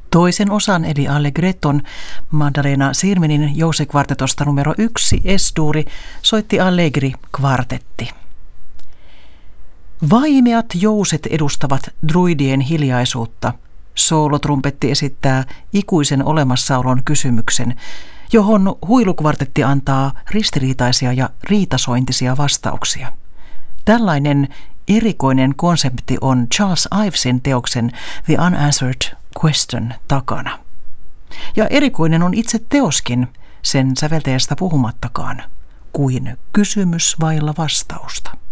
Toisen osan eli Allegretton Maddalena Sirmenin jousikvartetosta numero 1 Es-duuri soitti Allegri kvartetti. Vaimeat jouset edustavat druidien hiljaisuutta. Soolotrumpetti esittää ikuisen olemassaolon kysymyksen, johon huilukvartetti antaa ristiriitaisia ja riitasointisia vastauksia. Tällainen erikoinen konsepti on Charles Ivesin teoksen The Unanswered Question takana. Ja erikoinen on itse teoskin, sen säveltäjästä puhumattakaan, kuin kysymys vailla vastausta.